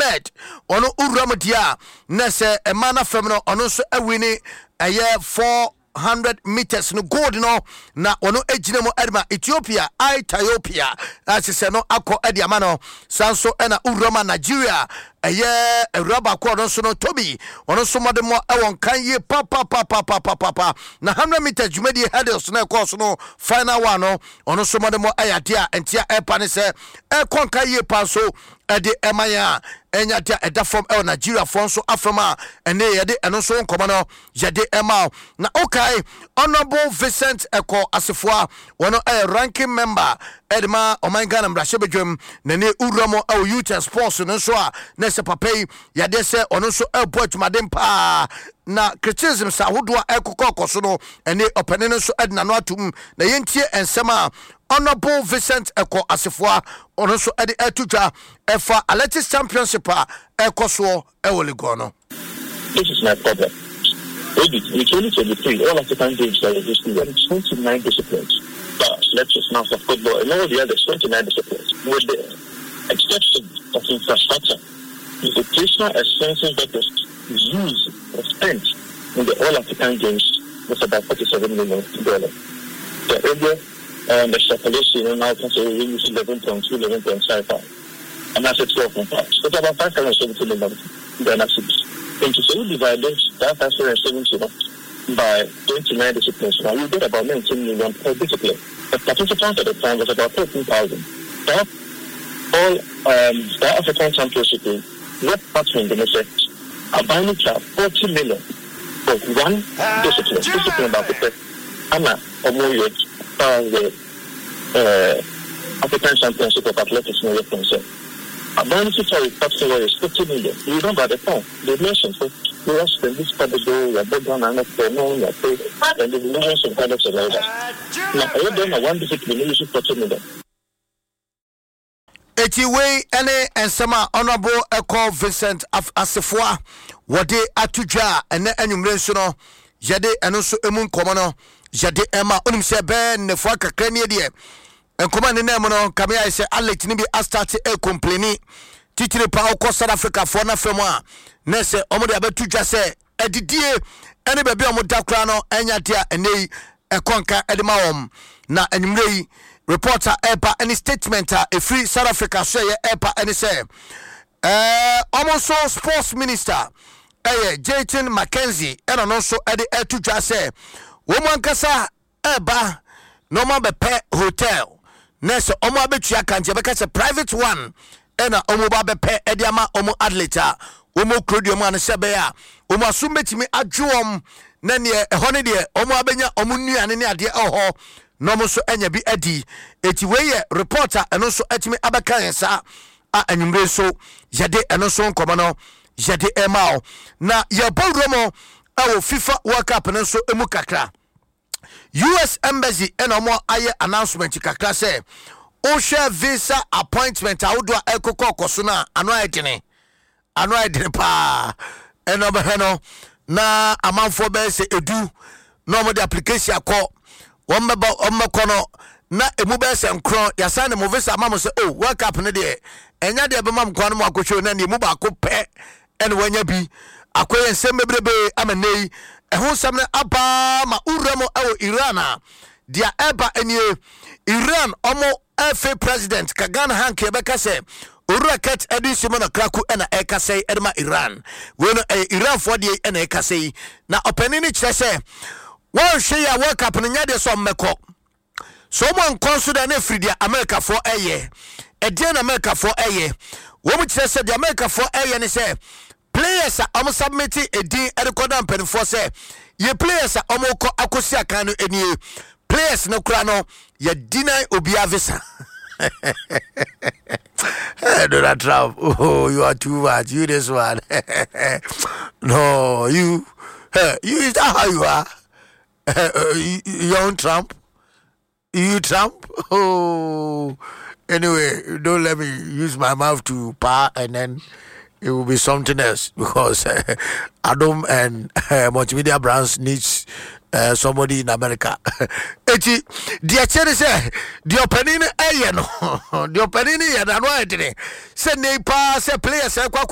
Ahmed ono Uramudia nese emana femno ono so awini aye 400 meters no gold no na ono ejine mo edma Ethiopia Ethiopia asise no akọ ediama no sanso ena Urama Nigeria aye rubber ko no so no Toby ono so mode mo ewon kan ye pa na 100 meters jumedi hurdles na course no final one no ono so mode mo ayade a entia epa ne se e kon kan ye pa so ede emaya enya dia eda from el Nigeria fonso afama ene yede eno so nkomo no yede ema na okay honorable Vincent Eko Asifua wono ranking member edma omanga na mrashebedwem nene Uramo au youth sports no so a na se papai yade se ono so airport madem pa na criticism sa hodo ekokọ so no ene openene so edna no atum na yentie ensema honorable Vincent Eko Asifua ono so ede etudwa efa Athletics Championship ekoso ewoligono. This is my problem. In 2023, all African games that were just 29 disciplines. Athletics, master football, and all the other 29 disciplines. With the exception of infrastructure, the educational expenses that was used or spent in the all African games was about $47 million. The area the circulation now can say we use 11.2, 11.55. And that's a 12.5. So it's about 570 million Ghana cedis. And so we divide that 570 by 29 disciplines. Now we get about 19 million per discipline. The participants at the time was about 13,000. That all the African Championship, what partner in the effect, are buying 40 million for one discipline. Discipline about the Anna Omoyo, the African Championship of Athletics in the concern. A mandatory festival is 50 million. You know by the time they mentioned so you ask them this part of your background and your pay and the millions of dollars of that. Now I don't know one discipline is 40 million. Etiwe ene ensema honorable Eko Vincent Asifua wode atudwa ene anwumre nso no yede eno so emu nkomo no yede ema onim se be nefo akakra ne de enkoma ne nemu no kamia ise Alex ni bi start complaini titire pa okọ South Africa for na femu a na se omode abatudwa se edidie ene be omoda kra no enya dia enei ekonka edema wom na anwumre reporter epa any statement a free South Africa so ye epa any say almost sports minister Jayton Mackenzie and also ede etudwa say woman kasa eba normal be hotel nese omo abetua kanje be kasa private one ena omo ba be ediama omo atleta omo krodium an sebe ya omo asum betimi adwom na ne ehone de omo abenya omo nuane ne ade oho no mo so enya bi adi eti weye reporter eno so etimi abaka yensa a anwumre so yede eno so nkomo no yede emao na ye bodromo awo FIFA World Cup no so emu kakra US Embassy and omo aye announcement kakra say o share visa appointment awdo ekoko kosuna ano edene pa eno beheno na amanfo be se edu no mo the application akọ kono na emu be se nkron yasa ne mo visa amamo se oh World Cup ne de enya de be mam kwano mo akọhwe na ne mu ba ko pe ene wanya bi akoye nsembebrebe amanei ehun samne aba ma uramo ewo Iran dia eba enie Iran omo FA president Kagana Hanke beka se uraket edisimo na kraku ena ekasei edma Iran weno Iran for die ena ekasei na openini kire se won hwe ya World Cup no nyade so mmeko so mo nkonso da na fridia America for eye edie na America for eye wo mu kire se dia America for eye ne se players am submit edin record am pen for say ye players am ko akosi akan no enie players no kura no ye deny obia visa. Donald Trump, oh, you are too much. You this one. No, you is that how you are? Young Trump? You Trump? Oh, anyway, don't let me use my mouth to par and then it will be something else because Adam and multimedia brands needs somebody in America. Eti dia chere say the opening no the opening ya na no edene say ne pa say players